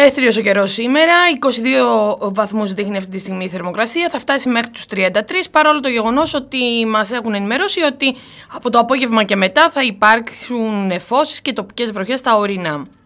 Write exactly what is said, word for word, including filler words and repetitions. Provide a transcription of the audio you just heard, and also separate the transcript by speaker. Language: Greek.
Speaker 1: Έθριος ο καιρός σήμερα, είκοσι δύο βαθμούς δείχνει αυτή τη στιγμή η θερμοκρασία, θα φτάσει μέχρι τους τριάντα τρεις, παρόλο το γεγονός ότι μας έχουν ενημερώσει ότι από το απόγευμα και μετά θα υπάρξουν νεφώσεις και τοπικές βροχές στα ορεινά.